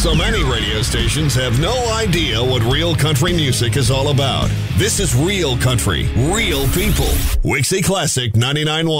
So many radio stations have no idea what real country music is all about. This is real country, real people. Wixie Classic 99.1.